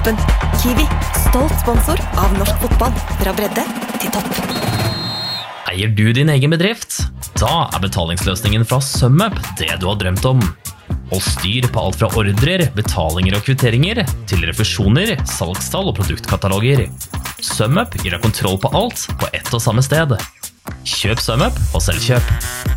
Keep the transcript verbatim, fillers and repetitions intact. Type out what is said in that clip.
Kiwi-appen. Kiwi, stolt sponsor av norsk fotball. Fra bredde til topp. Eier du din egen bedrift? Da er betalingsløsningen fra SumUp det du har drømt om. Hold styr på alt fra ordrer, betalinger og kvitteringer, til refusjoner, salgstall og produktkataloger. SumUp gir deg kontroll på alt på ett og samme sted. Kjøp SumUp og selv kjøp.